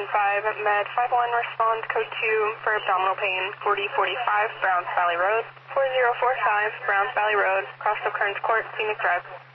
Med 51, respond code 2 for abdominal pain, 4045 Browns Valley Road, 4045 Browns Valley Road, Crossville Kearns Court, Scenic Drive.